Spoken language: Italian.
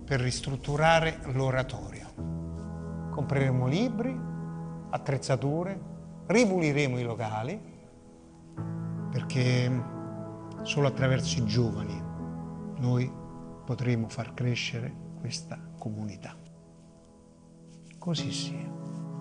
per ristrutturare l'oratorio. Compreremo libri, attrezzature, ripuliremo i locali, perché solo attraverso i giovani noi potremo far crescere questa comunità. Così sia.